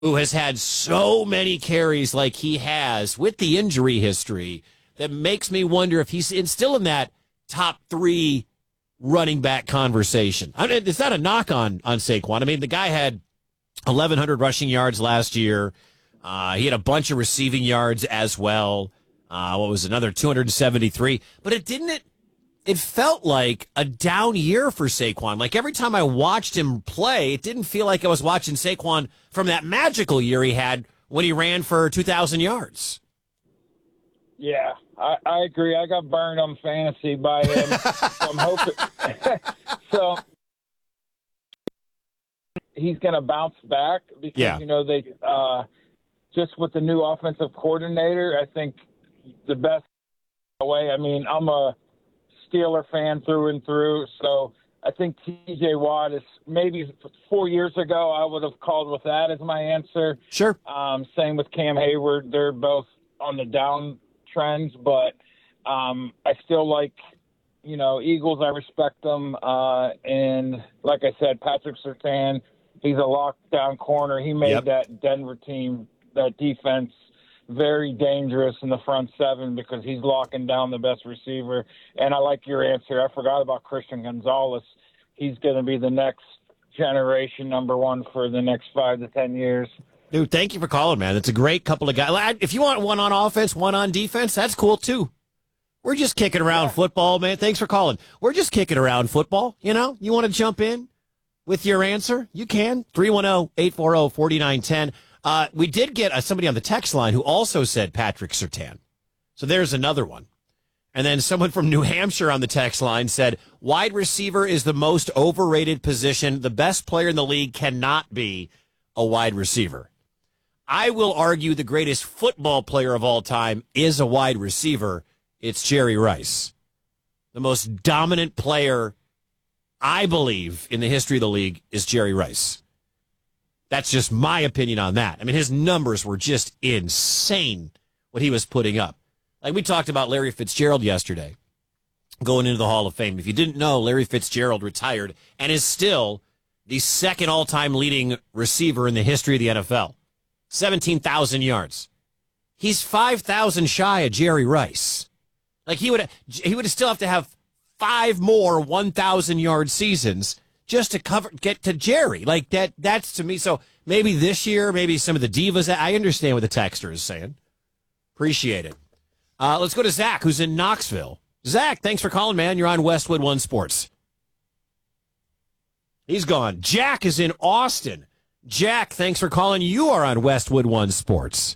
who has had so many carries like he has with the injury history that makes me wonder if he's still in that top 3 running back conversation. I mean, it's not a knock on Saquon. I mean, the guy had 1,100 rushing yards last year. He had a bunch of receiving yards as well. What was another 273? But it felt like a down year for Saquon. Like every time I watched him play, it didn't feel like I was watching Saquon from that magical year he had when he ran for 2,000 yards. Yeah, I agree. I got burned on fantasy by him. So I'm hoping. So he's going to bounce back because, they just with the new offensive coordinator, I think the best way. I mean, I'm a Steeler fan through and through, so I think T.J. Watt is maybe 4 years ago I would have called with that as my answer. Sure. Same with Cam Hayward. They're both on the down trends, but I still like, Eagles. I respect them. And like I said, Patrick Surtain, he's a lockdown corner. He made that Denver team, that defense, very dangerous in the front 7 because he's locking down the best receiver. And I like your answer. I forgot about Christian Gonzalez. He's going to be the next generation number 1 for the next 5 to 10 years. Dude, thank you for calling, man. It's a great couple of guys. If you want one on offense, one on defense, that's cool, too. We're just kicking around football, man. Thanks for calling. We're just kicking around football, You want to jump in with your answer? You can. 310-840-4910. We did get somebody on the text line who also said Patrick Surtain. So there's another one. And then someone from New Hampshire on the text line said, wide receiver is the most overrated position. The best player in the league cannot be a wide receiver. I will argue the greatest football player of all time is a wide receiver. It's Jerry Rice. The most dominant player, I believe, in the history of the league is Jerry Rice. That's just my opinion on that. I mean, his numbers were just insane, what he was putting up. Like we talked about Larry Fitzgerald yesterday, going into the Hall of Fame. If you didn't know, Larry Fitzgerald retired and is still the second all-time leading receiver in the history of the NFL. 17,000 yards. He's 5,000 shy of Jerry Rice. Like he would still have to have 5 more 1,000-yard seasons just to get to Jerry. Like that's to me. So maybe this year, maybe some of the divas. I understand what the texter is saying. Appreciate it. Let's go to Zach, who's in Knoxville. Zach, thanks for calling, man. You're on Westwood One Sports. He's gone. Jack is in Austin. Jack, thanks for calling. You are on Westwood One Sports.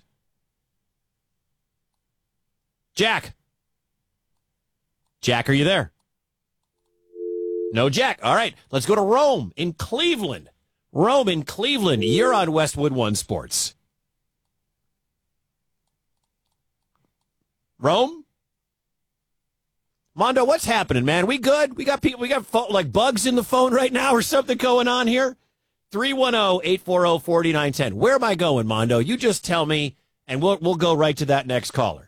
Jack. Jack, are you there? No, Jack. All right, let's go to Rome in Cleveland. Rome in Cleveland. You're on Westwood One Sports. Rome? Mondo, what's happening, man? We good? We got people. We got like bugs in the phone right now or something going on here? 310-840-4910. Where am I going, Mondo? You just tell me, and we'll go right to that next caller.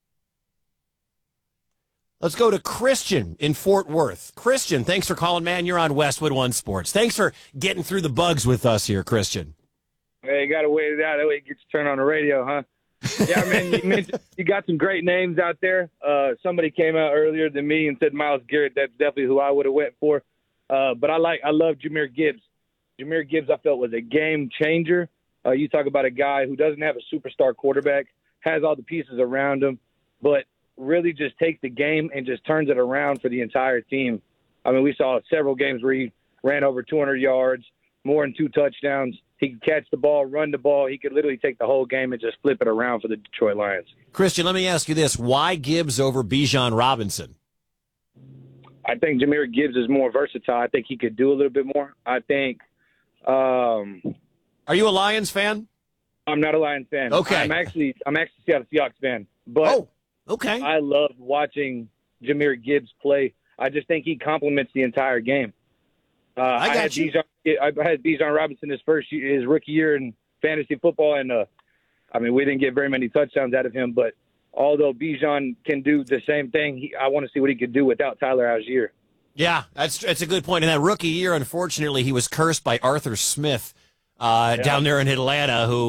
Let's go to Christian in Fort Worth. Christian, thanks for calling, man. You're on Westwood One Sports. Thanks for getting through the bugs with us here, Christian. Hey, you got to wait it out. That way it gets turned on the radio, huh? Yeah, man, you got some great names out there. Somebody came out earlier than me and said Myles Garrett. That's definitely who I would have went for. But I love Jahmyr Gibbs. Jahmyr Gibbs, I felt, was a game changer. You talk about a guy who doesn't have a superstar quarterback, has all the pieces around him, but really just takes the game and just turns it around for the entire team. I mean, we saw several games where he ran over 200 yards, more than 2 touchdowns. He could catch the ball, run the ball. He could literally take the whole game and just flip it around for the Detroit Lions. Christian, let me ask you this. Why Gibbs over Bijan Robinson? I think Jahmyr Gibbs is more versatile. I think he could do a little bit more. I think Are you a Lions fan? I'm not a Lions fan. Okay. I'm actually a Seattle Seahawks fan. But okay. I love watching Jahmyr Gibbs play. I just think he complements the entire game. I had Bijan Robinson his rookie year in fantasy football, and we didn't get very many touchdowns out of him. But although Bijan can do the same thing, I want to see what he could do without Tyler Algier. Yeah, that's a good point. In that rookie year, unfortunately, he was cursed by Arthur Smith down there in Atlanta who